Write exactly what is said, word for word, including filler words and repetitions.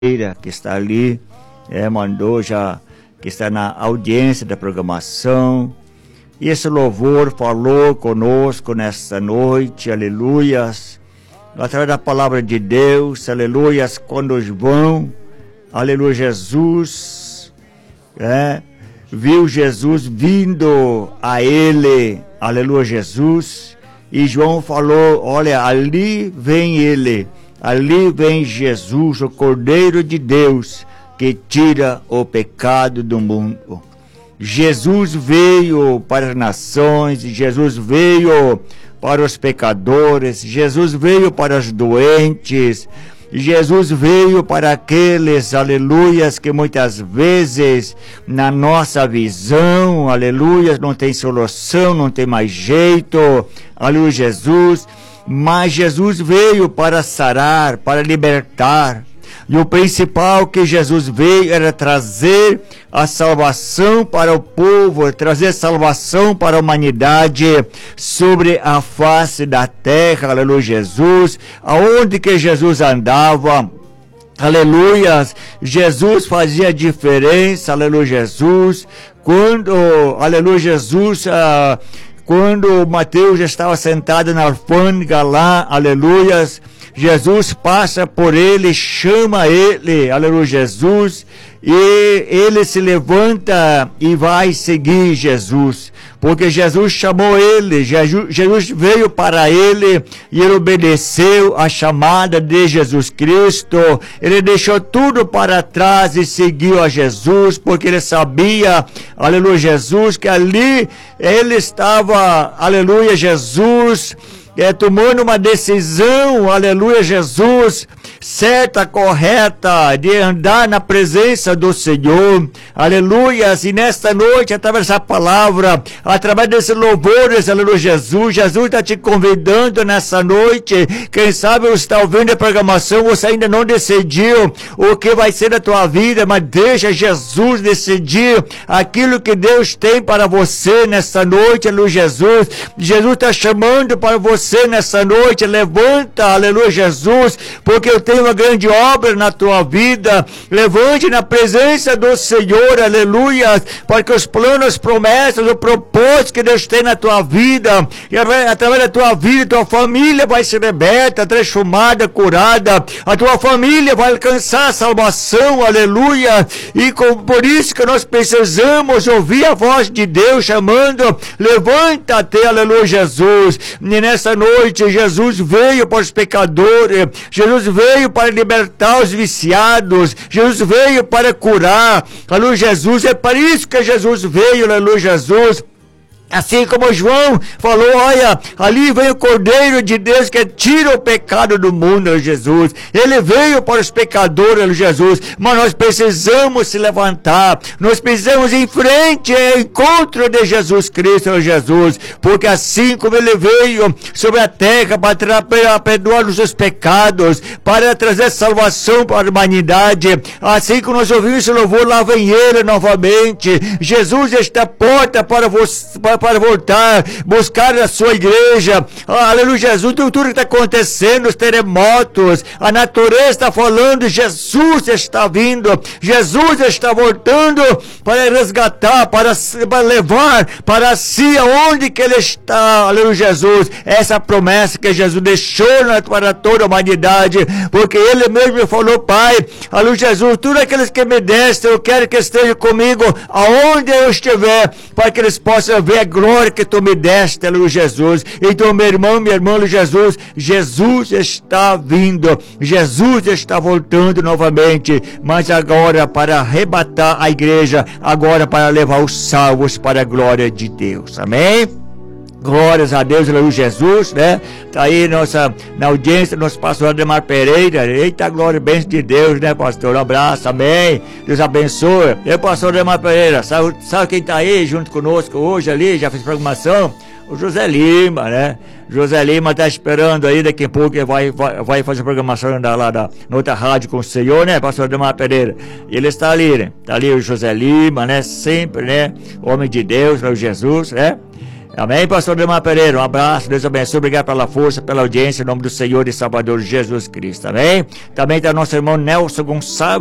que está ali, é, mandou já, que está na audiência da programação. E esse louvor falou conosco nesta noite, aleluias, através da palavra de Deus, aleluias, quando vão, aleluia, Jesus, é, viu Jesus vindo a ele, aleluia, Jesus, e João falou, olha, ali vem ele, ali vem Jesus, o Cordeiro de Deus, que tira o pecado do mundo. Jesus veio para as nações, Jesus veio para os pecadores, Jesus veio para os doentes, Jesus veio para aqueles, aleluias, que muitas vezes na nossa visão, aleluias, não tem solução, não tem mais jeito, aleluia, Jesus, mas Jesus veio para sarar, para libertar. E o principal que Jesus veio era trazer a salvação para o povo, trazer salvação para a humanidade sobre a face da terra, aleluia, Jesus, aonde que Jesus andava, aleluia, Jesus fazia diferença, aleluia, Jesus, quando, aleluia, Jesus, ah, quando Mateus estava sentado na alfândega lá, aleluia, Jesus passa por ele, chama ele, aleluia, Jesus, e ele se levanta e vai seguir Jesus, porque Jesus chamou ele, Jesus, Jesus veio para ele e ele obedeceu a chamada de Jesus Cristo, ele deixou tudo para trás e seguiu a Jesus, porque ele sabia, aleluia, Jesus, que ali ele estava, aleluia, Jesus, é, tomando uma decisão, aleluia, Jesus, certa, correta, de andar na presença do Senhor, aleluia, e nesta noite, através dessa palavra, através desse louvores, aleluia, Jesus, Jesus está te convidando nessa noite, quem sabe você está ouvindo a programação, você ainda não decidiu o que vai ser da tua vida, mas deixa Jesus decidir aquilo que Deus tem para você nessa noite, aleluia, Jesus, Jesus está chamando para você nessa noite, levanta, aleluia, Jesus, porque eu tenho uma grande obra na tua vida, levante na presença do Senhor, aleluia, porque os planos, promessas, o propósito que Deus tem na tua vida, e através da tua vida, tua família vai ser liberta, transformada, curada, a tua família vai alcançar a salvação, aleluia, e com, por isso que nós precisamos ouvir a voz de Deus chamando, levanta-te, aleluia, Jesus, e nessa noite Jesus veio para os pecadores, Jesus veio para libertar os viciados, Jesus veio para curar, aleluia, Jesus, é para isso que Jesus veio, aleluia, Jesus. Assim como João falou, olha, ali vem o Cordeiro de Deus que tira o pecado do mundo, Jesus. Ele veio para os pecadores, Jesus, mas nós precisamos se levantar, nós precisamos ir em frente ao encontro de Jesus Cristo, Jesus, porque assim como ele veio sobre a terra para perdoar os seus pecados, para trazer salvação para a humanidade, assim como nós ouvimos esse louvor, lá vem ele novamente. Jesus está à porta para você, para para voltar, buscar a sua igreja, ah, aleluia, Jesus, tudo, tudo que está acontecendo, os terremotos, a natureza está falando, Jesus está vindo, Jesus está voltando para resgatar, para, para levar para si aonde que ele está, aleluia, Jesus, essa promessa que Jesus deixou para toda a humanidade, porque ele mesmo falou, Pai, aleluia, Jesus, tudo aqueles que me deste, eu quero que estejam comigo aonde eu estiver, para que eles possam ver a glória que tu me deste, aleluia, Jesus. Então, meu irmão, minha irmã, Jesus, Jesus está vindo, Jesus está voltando novamente, mas agora para arrebatar a igreja, agora para levar os salvos para a glória de Deus, amém? Glórias a Deus, aleluia, Jesus, né? Tá aí nossa, na audiência, nosso pastor Ademar Pereira. Eita, glória, bênção de Deus, né, pastor? Um abraço, amém. Deus abençoe. Eu, pastor Ademar Pereira, sabe, sabe quem tá aí junto conosco hoje ali, já fez programação? O José Lima, né? José Lima tá esperando aí, daqui a pouco ele vai, vai, vai fazer programação da, lá da na outra rádio com o Senhor, né, pastor Ademar Pereira? Ele está ali, né? Tá ali o José Lima, né? Sempre, né? Homem de Deus, né? O Jesus, né? Amém, pastor Demar Pereira? Um abraço, Deus abençoe. Obrigado pela força, pela audiência, em nome do Senhor e Salvador Jesus Cristo. Amém? Também está nosso irmão Nelson Gonçalves.